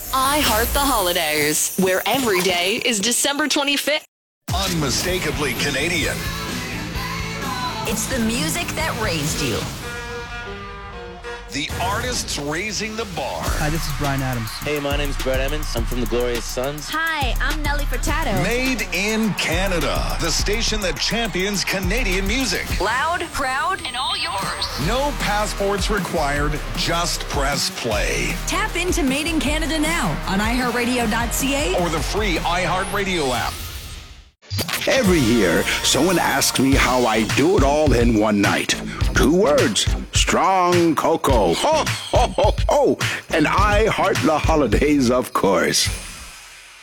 I Heart the Holidays, where every day is December 25th. Unmistakably Canadian. It's the music that raised you. The artists raising the bar. Hi, this is Bryan Adams. Hey, my name's Brett Emmons. I'm from the Glorious Sons. Hi, I'm Nelly Furtado. Made in Canada. The station that champions Canadian music. Loud, proud, and all yours. No passports required. Just press play. Tap into Made in Canada now on iHeartRadio.ca Or the free iHeartRadio app. Every year, someone asks me how I do it all in one night. 2 words, strong cocoa. Ho, ho, ho, ho. And I heart the holidays, of course.